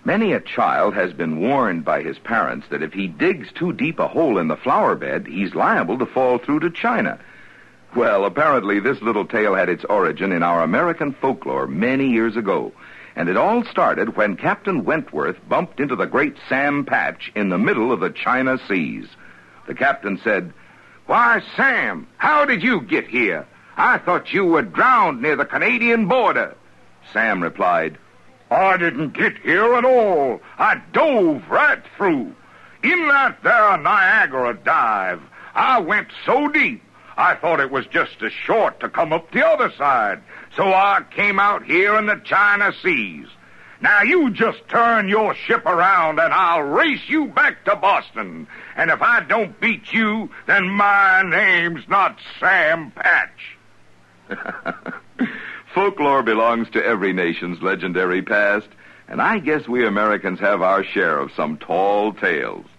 Many a child has been warned by his parents that if he digs too deep a hole in the flower bed, he's liable to fall through to China. Well, apparently this little tale had its origin in our American folklore many years ago, and it all started when Captain Wentworth bumped into the great Sam Patch in the middle of the China Seas. The captain said, "Why, Sam, how did you get here? I thought you were drowned near the Canadian border." Sam replied, "I didn't get here at all. I dove right through. In that there Niagara dive, I went so deep, I thought it was just as short to come up the other side. So I came out here in the China Seas. Now you just turn your ship around and I'll race you back to Boston. And if I don't beat you, then my name's not Sam Patch." Folklore belongs to every nation's legendary past, and I guess we Americans have our share of some tall tales.